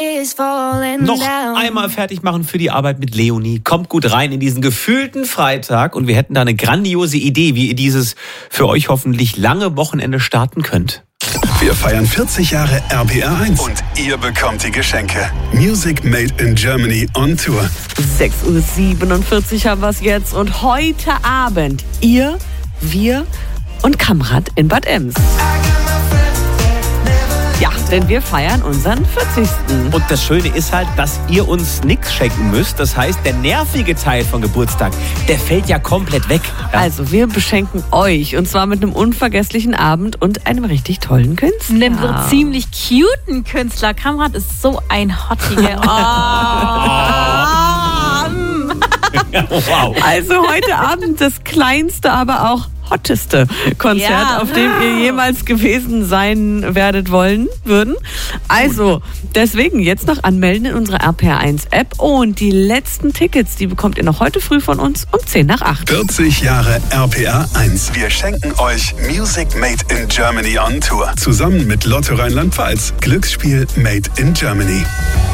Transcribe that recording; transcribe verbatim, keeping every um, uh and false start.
Noch einmal fertig machen für die Arbeit mit Leonie. Kommt gut rein in diesen gefühlten Freitag und wir hätten da eine grandiose Idee, wie ihr dieses für euch hoffentlich lange Wochenende starten könnt. Wir feiern vierzig Jahre R P R eins und ihr bekommt die Geschenke. Music Made in Germany on Tour. sechs Uhr siebenundvierzig haben wir es jetzt und heute Abend ihr, wir und Kamrat in Bad Ems. Ja, denn wir feiern unseren vierzigsten Und das Schöne ist halt, dass ihr uns nichts schenken müsst. Das heißt, der nervige Teil von Geburtstag, der fällt ja komplett weg. Ja? Also wir beschenken euch und zwar mit einem unvergesslichen Abend und einem richtig tollen Künstler. Einem so ziemlich cuten Künstler. Kamrat ist so ein Hottie. Oh. Wow. Also heute Abend das kleinste, aber auch hotteste Konzert, Ja. auf dem ihr jemals gewesen sein werdet wollen würden. Also, deswegen jetzt noch anmelden in unserer R P R eins App und die letzten Tickets, die bekommt ihr noch heute früh von uns um zehn nach acht. vierzig Jahre R P R eins. Wir schenken euch Music Made in Germany on Tour. Zusammen mit Lotto Rheinland-Pfalz. Glücksspiel Made in Germany.